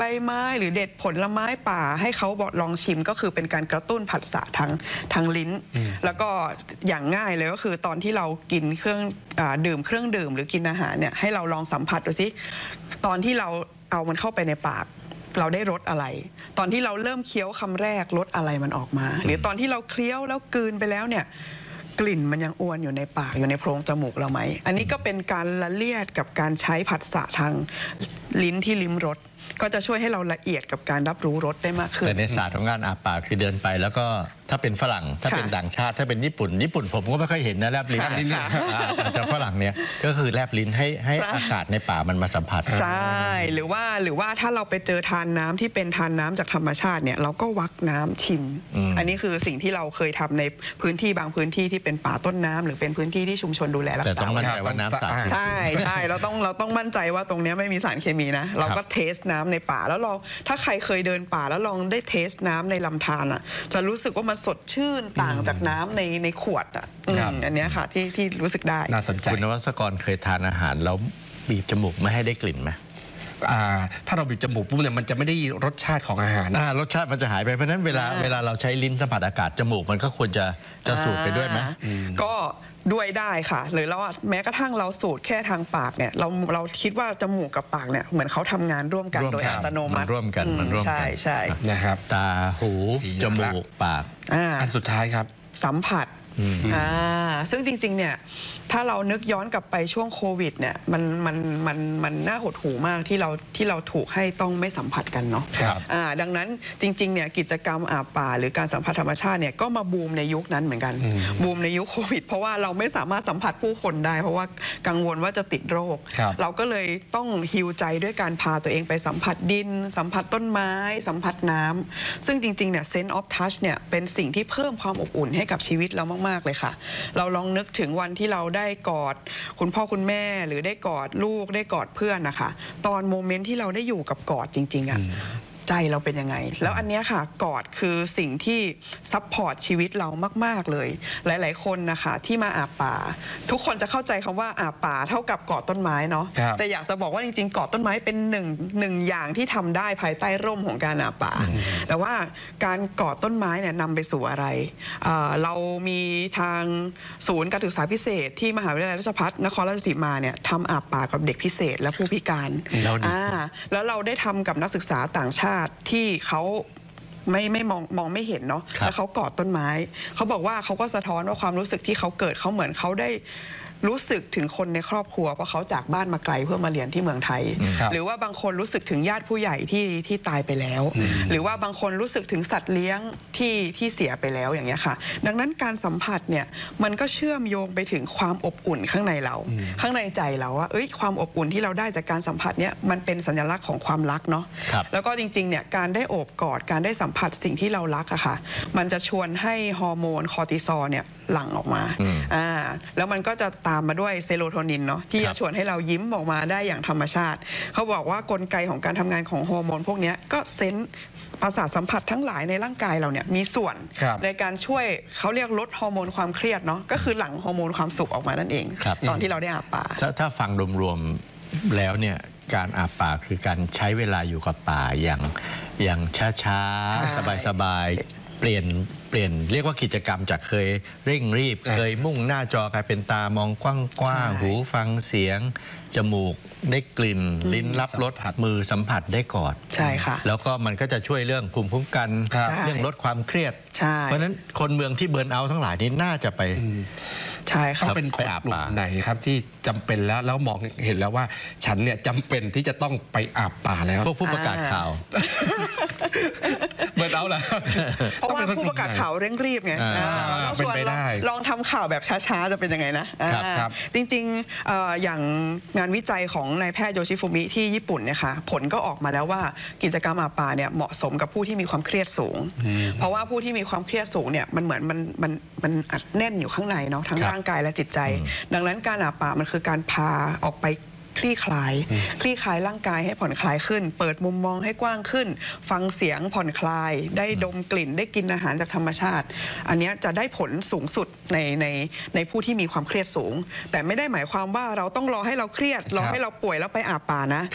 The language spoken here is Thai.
ไม้หรือเด็ดผลไม้ป่าให้เขาลองชิมก็คือเป็นการกระตุ้นผัสสะทางลิ้นแล้วก็อย่างง่ายเลยก็คือตอนที่เรากินดื่มเครื่องดื่มหรือกินอาหารเนี่ยให้เราลองสัมผัสดูสิตอนที่เราเอามันเข้าไปในปากเราได้รสอะไรตอนที่เราเริ่มเคี้ยวคำแรกรสอะไรมันออกมาหรือตอนที่เราเคี้ยวแล้วกลืนไปแล้วเนี่ยกลิ่นมันยังอวนอยู่ในปากอยู่ในโพรงจมูกเราไหมอันนี้ก็เป็นการละเลียดกับการใช้ผัสสะทางลิ้นที่ลิ้มรสก็จะช่วยให้เราละเอียดกับการรับรู้รสได้มากขึ้นแต่ในศาสตร์ของการอาปากคือเดินไปแล้วก็ถ้าเป็นฝรั่งถ้าเป็นต่างชาติถ้าเป็นญี่ปุ่นผมก็ไม่ค่อยเห็นนะแลบลิ้นจากฝรั่งเนี่ยก็คือแลบลิ้นให้อากาศในปากมันมาสัมผัสใช่หรือว่าถ้าเราไปเจอทานน้ำที่เป็นทานน้ำจากธรรมชาติเนี่ยเราก็วักน้ำชิมอันนี้คือสิ่งที่เราเคยทำในพื้นที่บางพื้นที่ที่เป็นป่าต้นน้ำหรือเป็นพื้นที่ที่ชุมชนดูแลรักษาแต่ต้องมั่นใจว่าน้ำสะอาดใช่เราต้องมั่นใจว่าตรงนี้ไม่มีสารเคมีนะเราก็เทสน้ำในป่าแล้วเราถ้าใครเคยเดินป่าแล้วลองได้เทสน้ำในลำธารอ่ะจะรู้สึกว่ามันสดชื่นต่างจากน้ำในขวดอ่ะอันนี้ค่ะที่รู้สึกได้น่าสนใจคุณนวัศกรเคยทานอาหารแล้วบีบจมูกไม่ให้ได้กลิ่นไหมถ้าเราบีบจมูกปุ๊บเนี่ยมันจะไม่ได้รสชาติของอาหารรสชาติมันจะหายไปเพราะฉะนั้นเวลาเราใช้ลิ้นสัมผัสอากาศจมูกมันก็ควรจะสูดไปด้วยไหมก็ด้วยได้ค่ะหรือเราแม้กระทั่งเราสูดแค่ทางปากเนี่ยเราคิดว่าจมูกกับปากเนี่ยเหมือนเขาทำงานร่วมกันโดยอัตโนมัติร่วมกันใช่นะครับตาหูจมูกปากอันสุดท้ายครับสัมผัสซึ่งจริงๆเนี่ยถ้าเรานึกย้อนกลับไปช่วงโควิดเนี่ยมันน่าหดหู่มากที่เราถูกให้ต้องไม่สัมผัสกันเนาะดังนั้นจริงๆเนี่ยกิจกรรมอาบป่าหรือการสัมผัสธรรมชาติเนี่ยก็มาบูมในยุคนั้นเหมือนกันบูมในยุคโควิดเพราะว่าเราไม่สามารถสัมผัสผู้คนได้เพราะว่ากังวลว่าจะติดโรคเราก็เลยต้องฮีลใจด้วยการพาตัวเองไปสัมผัสดินสัมผัสต้นไม้สัมผัสน้ำซึ่งจริงๆเนี่ย sense of touch เนี่ยเป็นสิ่งที่เพิ่มความอบอุ่นให้กับชีวิตเรามากๆเลยค่ะเราลองนึกถึงวันที่เราได้กอดคุณพ่อคุณแม่หรือได้กอดลูกได้กอดเพื่อนนะคะตอนโมเมนต์ที่เราได้อยู่กับกอดจริงๆอ่ะใจเราเป็นยังไงแล้วอันนี้ค่ะกอดคือสิ่งที่ซัพพอร์ตชีวิตเรามากๆเลยหลายๆคนนะคะที่มาอาบป่าทุกคนจะเข้าใจคำว่าอาบป่าเท่ากับกอดต้นไม้เนาะแต่อยากจะบอกว่าจริงๆกอดต้นไม้เป็นหนึ่งอย่างที่ทำได้ภายใต้ร่มของการอาบป่าแต่ว่าการกอดต้นไม้เนี่ยนำไปสู่อะไรเรามีทางศูนย์การศึกษาพิเศษที่มหาวิทยาลัยราชภัฏนครราชสีมาเนี่ยทำอาบป่ากับเด็กพิเศษและผู้พิการแล้วเราได้ทำกับนักศึกษาต่างชาติที่เขาไม่มองไม่เห็นเนาะแล้วเขากอดต้นไม้เขาบอกว่าเขาก็สะท้อนว่าความรู้สึกที่เขาเกิดเขาเหมือนเขาได้รู้สึกถึงคนในครอบครัวเพราะเขาจากบ้านมาไกลเพื่อมาเรียนที่เมืองไทยหรือว่าบางคนรู้สึกถึงญาติผู้ใหญ่ที่ตายไปแล้วหรือว่าบางคนรู้สึกถึงสัตว์เลี้ยงที่เสียไปแล้วอย่างเงี้ยค่ะดังนั้นการสัมผัสเนี่ยมันก็เชื่อมโยงไปถึงความอบอุ่นข้างในเราข้างในใจเราว่าความอบอุ่นที่เราได้จากการสัมผัสเนี่ยมันเป็นสัญลักษณ์ของความรักเนาะแล้วก็จริงๆเนี่ยการได้โอบกอดการได้สัมผัสสิ่งที่เรารักอะค่ะมันจะชวนให้ฮอร์โมนคอร์ติซอลเนี่ยหลั่งออกมาแล้วมันก็จะตามมาด้วยเซโรโทนินเนาะที่จะชวนให้เรายิ้มออกมาได้อย่างธรรมชาติเขาบอกว่ากลไกของการทำงานของฮอร์โมนพวกนี้ก็เซนส์ประสาทสัมผัสทั้งหลายในร่างกายเราเนี่ยมีส่วนในการช่วยเขาเรียกลดฮอร์โมนความเครียดเนาะก็คือหลั่งฮอร์โมนความสุขออกมานั่นเองตอนที่เราได้อาบป่าถ้าฟังรวมๆแล้วเนี่ยการอาบป่าคือการใช้เวลาอยู่กับป่าอย่างช้าๆสบายๆเปลี่ยนเรียกว่ากิจกรรมจากเคยเร่งรีบเคยมุ่งหน้าจอกลายเป็นตามองกว้างๆหูฟังเสียงจมูกได้กลิ่นลิ้นรับรสมือสัมผัสได้กอดใช่ค่ะแล้วก็มันก็จะช่วยเรื่องภูมิคุ้มกันเรื่องลดความเครียดเพราะฉะนั้นคนเมืองที่เบิร์นเอาท์ทั้งหลายนี้น่าจะไปใช่ครับเป็นคนกลุ่มไหนครับที่จำเป็นแล้วมองเห็นแล้วว่าฉันเนี่ยจำเป็นที่จะต้องไปอาบป่าแล้วพวกผู้ประกาศข่าวเบิร์นเอาท์ล่ะเพราะว่าผู้ประกาศข่าวเร่งรีบไงเป็นไปได้ลองทำข่าวแบบช้าๆจะเป็นยังไงนะจริงๆอย่างงานวิจัยของนายแพทย์โยชิฟุมิที่ญี่ปุ่นเนี่ยค่ะผลก็ออกมาแล้วว่ากิจกรรมอาบป่าเนี่ยเหมาะสมกับผู้ที่มีความเครียดสูงเพราะว่าผู้ที่มีความเครียดสูงเนี่ยมันเหมือนมันอัดแน่นอยู่ข้างในเนาะทั้งร่างกายและจิตใจดังนั้นการอาบป่ามันคือการพาออกไปคลี่คลายร่างกายให้ผ่อนคลายขึ้นเปิดมุมมองให้กว้างขึ้นฟังเสียงผ่อนคลายได้ดมกลิ่นได้กินอาหารจากธรรมชาติอันนี้จะได้ผลสูงสุดในผู้ที่มีความเครียดสูงแต่ไม่ได้หมายความว่าเราต้องรอให้เราเครียดรอให้เราป่วยแล้วไปอาบป่านะ